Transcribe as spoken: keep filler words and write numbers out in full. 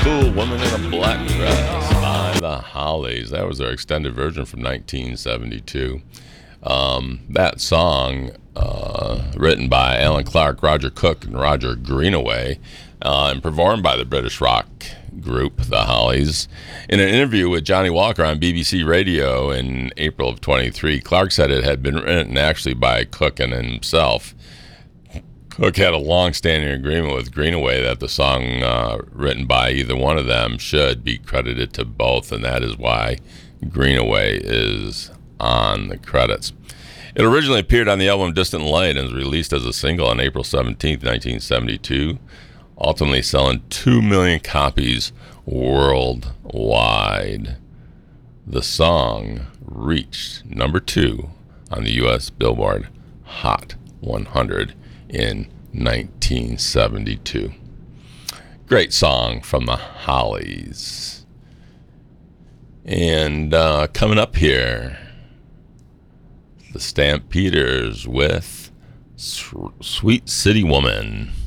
Cool Woman in a Black Dress by the Hollies. That was their extended version from nineteen seventy-two. Um, that song, uh, written by Alan Clark, Roger Cook, and Roger Greenaway, uh, and performed by the British rock group, the Hollies. In an interview with Johnny Walker on B B C Radio in April of twenty-three, Clark said it had been written actually by Cook and himself. Cook had a long-standing agreement with Greenaway that the song uh, written by either one of them should be credited to both, and that is why Greenaway is on the credits. It originally appeared on the album Distant Light and was released as a single on April seventeenth, nineteen seventy-two, ultimately selling two million copies worldwide. The song reached number two on the U S Billboard Hot one hundred in nineteen seventy-two. Great song from the Hollies. And uh, coming up here, the Stampeders with Sweet City Woman.